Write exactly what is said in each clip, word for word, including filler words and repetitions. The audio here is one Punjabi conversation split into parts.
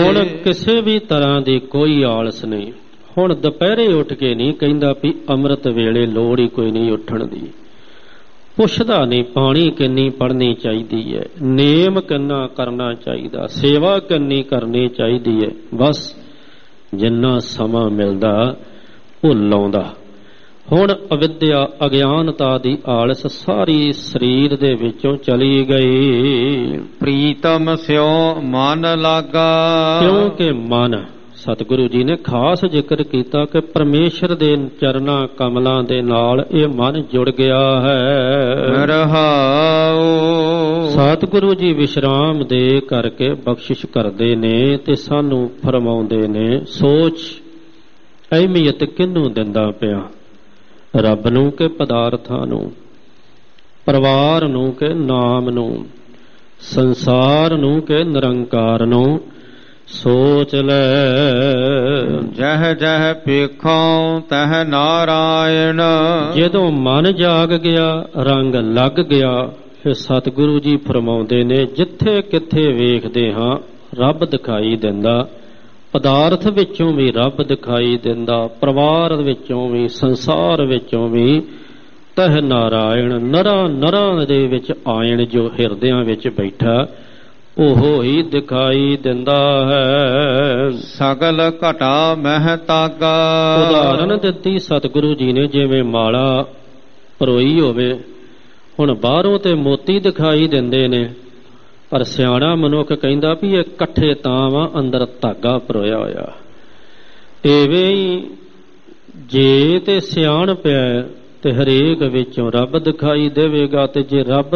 ਹੁਣ ਕਿਸੇ ਵੀ ਤਰ੍ਹਾਂ ਦੀ ਕੋਈ ਆਲਸ ਨਹੀਂ। ਹੁਣ ਦੁਪਹਿਰੇ ਉੱਠ ਕੇ ਨਹੀਂ ਕਹਿੰਦਾ ਵੀ ਅੰਮ੍ਰਿਤ ਵੇਲੇ ਲੋੜ ਹੀ ਕੋਈ ਨਹੀਂ ਉੱਠਣ ਦੀ। ਪੁੱਛਦਾ ਨਹੀਂ ਪਾਣੀ ਕਿੰਨੀ ਪੜ੍ਹਨੀ ਚਾਹੀਦੀ ਹੈ, ਨੇਮ ਕਿੰਨਾ ਕਰਨਾ ਚਾਹੀਦਾ, ਸੇਵਾ ਕਿੰਨੀ ਕਰਨੀ ਚਾਹੀਦੀ ਹੈ। ਬਸ ਜਿੰਨਾ ਸਮਾਂ ਮਿਲਦਾ ਉਹ ਲਾਉਂਦਾ। ਹੁਣ ਅਵਿਦਿਆ ਅਗਿਆਨਤਾ ਦੀ ਆਲਸ ਸਾਰੀ ਸਰੀਰ ਦੇ ਵਿੱਚੋਂ ਚਲੀ ਗਈ। ਪ੍ਰੀਤਮ ਸਿਓ ਮਨ ਲਾਗਾ। ਕਿਉਂਕਿ ਮਨ, ਸਤਿਗੁਰੂ ਜੀ ਨੇ ਖਾਸ ਜ਼ਿਕਰ ਕੀਤਾ ਕਿ ਪਰਮੇਸ਼ਰ ਦੇ ਚਰਨਾਂ ਕਮਲਾਂ ਦੇ ਨਾਲ ਇਹ ਮਨ ਜੁੜ ਗਿਆ ਹੈ। ਰਹਾਉ। ਸਤਿਗੁਰੂ ਜੀ ਵਿਸ਼ਰਾਮ ਦੇ ਕਰਕੇ ਬਖਸ਼ਿਸ਼ ਕਰਦੇ ਨੇ ਤੇ ਸਾਨੂੰ ਫਰਮਾਉਂਦੇ ਨੇ, ਸੋਚ ਅਹਿਮੀਅਤ ਕਿਹਨੂੰ ਦਿੰਦਾ ਪਿਆ, ਰੱਬ ਨੂੰ ਕਿ ਪਦਾਰਥਾਂ ਨੂੰ, ਪਰਿਵਾਰ ਨੂੰ ਕਿ ਨਾਮ ਨੂੰ, ਸੰਸਾਰ ਨੂੰ ਕਿ ਨਿਰੰਕਾਰ ਨੂੰ। ਸੋਚ ਲੈ ਜਹ ਜਹ ਪੇਖੋਂ ਤਹ ਨਾਰਾਇਣ। ਜਦੋਂ ਮਨ ਜਾਗ ਗਿਆ, ਰੰਗ ਲੱਗ ਗਿਆ, ਫਿਰ ਸਤਿਗੁਰੂ ਜੀ ਫਰਮਾਉਂਦੇ ਨੇ ਜਿੱਥੇ ਕਿੱਥੇ ਵੇਖਦੇ ਹਾਂ ਰੱਬ ਦਿਖਾਈ ਦਿੰਦਾ। ਪਦਾਰਥ ਵਿੱਚੋਂ ਵੀ ਰੱਬ ਦਿਖਾਈ ਦਿੰਦਾ, ਪਰਿਵਾਰ ਵਿੱਚੋਂ ਵੀ, ਸੰਸਾਰ ਵਿੱਚੋਂ ਵੀ। ਤਹ ਨਾਰਾਇਣ, ਨਰਾਂ ਨਰਾਂ ਦੇ ਵਿੱਚ ਆਇਣ ਜੋ ਹਿਰਦਿਆਂ ਵਿੱਚ ਬੈਠਾ ਉਹ ਹੀ ਦਿਖਾਈ ਦਿੰਦਾ ਹੈ। ਸਗਲ ਘਟਾ ਮਹਿ ਤਾਗਾ। ਉਦਾਹਰਨ ਦਿੱਤੀ ਸਤਿਗੁਰੂ ਜੀ ਨੇ, ਜਿਵੇਂ ਮਾਲਾ ਪਰੋਈ ਹੋਵੇ। ਹੁਣ ਬਾਹਰੋਂ ਤੇ ਮੋਤੀ ਦਿਖਾਈ ਦਿੰਦੇ ਨੇ, ਪਰ ਸਿਆਣਾ ਮਨੁੱਖ ਕਹਿੰਦਾ ਵੀ ਇਹ ਇਕੱਠੇ ਤਾਂ ਵਾ, ਅੰਦਰ ਧਾਗਾ ਪਰੋਇਆ ਹੋਇਆ। ਐਵੇਂ ਹੀ ਜੇ ਤੇ ਸਿਆਣ ਪਿਆ ਤੇ ਹਰੇਕ ਵਿੱਚੋਂ ਰੱਬ ਦਿਖਾਈ ਦੇਵੇਗਾ, ਤੇ ਜੇ ਰੱਬ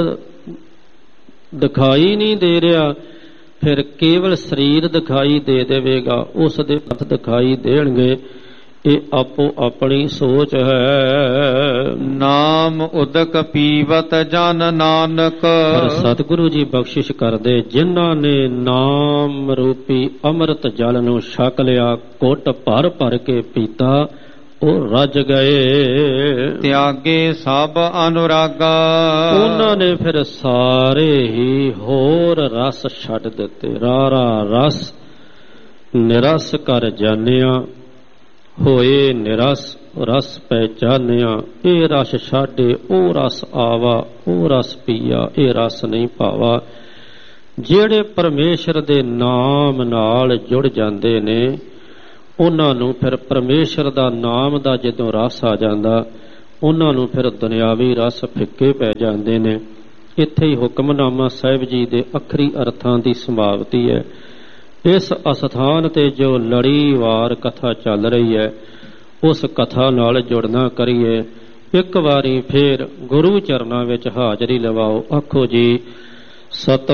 ਦਿਖਾਈ ਨਹੀਂ ਦੇ ਰਿਹਾ ਫਿਰ ਕੇਵਲ ਸਰੀਰ ਦਿਖਾਈ ਦੇ ਦੇਵੇਗਾ, ਉਸ ਦੇ ਹੱਥ ਦਿਖਾਈ ਦੇਣਗੇ। ਇਹ ਆਪੋ ਆਪਣੀ ਸੋਚ ਹੈ। ਨਾਮ ਉਦਕ ਪੀਵਤ ਜਨ ਨਾਨਕ। ਪਰ ਸਤਿਗੁਰੂ ਜੀ ਬਖਸ਼ਿਸ਼ ਕਰਦੇ, ਜਿਨ੍ਹਾਂ ਨੇ ਨਾਮ ਰੂਪੀ ਅੰਮ੍ਰਿਤ ਜਲ ਨੂੰ ਛਕ ਲਿਆ, ਘੁੱਟ ਭਰ ਭਰ ਕੇ ਪੀਤਾ, ਉਹ ਰੱਜ ਗਏ। ਤਿਆਗੇ ਸਭ ਅਨੁਰਾਗਾ। ਉਹਨਾਂ ਨੇ ਫਿਰ ਸਾਰੇ ਹੀ ਹੋਰ ਰਸ ਛੱਡ ਦਿੱਤੇ। ਰਾਰਾ ਰਸ ਨਿਰਸ ਕਰ ਜਾਣਿਆ, ਹੋਏ ਨਿਰਸ ਰਸ ਪਹਿਚਾਨਿਆ। ਇਹ ਰਸ ਛਾਡੇ ਉਹ ਰਸ ਆਵਾ, ਉਹ ਰਸ ਪੀਆ ਇਹ ਰਸ ਨਹੀਂ ਭਾਵਾ। ਜਿਹੜੇ ਪਰਮੇਸ਼ਰ ਦੇ ਨਾਮ ਨਾਲ ਜੁੜ ਜਾਂਦੇ ਨੇ, ਉਹਨਾਂ ਨੂੰ ਫਿਰ ਪਰਮੇਸ਼ਰ ਦਾ ਨਾਮ ਦਾ ਜਦੋਂ ਰਸ ਆ ਜਾਂਦਾ, ਉਹਨਾਂ ਨੂੰ ਫਿਰ ਦੁਨਿਆਵੀ ਰਸ ਫਿੱਕੇ ਪੈ ਜਾਂਦੇ ਨੇ। ਇੱਥੇ ਹੀ ਹੁਕਮਨਾਮਾ ਸਾਹਿਬ ਜੀ ਦੇ ਅੱਖਰੀ ਅਰਥਾਂ ਦੀ ਸਮਾਪਤੀ ਹੈ। ਇਸ ਅਸਥਾਨ ਤੇ ਜੋ ਲੜੀਵਾਰ ਕਥਾ ਚੱਲ ਰਹੀ ਹੈ, ਉਸ ਕਥਾ ਨਾਲ ਜੁੜਨਾ ਕਰੀਏ। ਇੱਕ ਵਾਰੀ ਫੇਰ ਗੁਰੂ ਚਰਨਾਂ ਵਿੱਚ ਹਾਜ਼ਰੀ ਲਵਾਓ। ਆਖੋ ਜੀ ਸਤ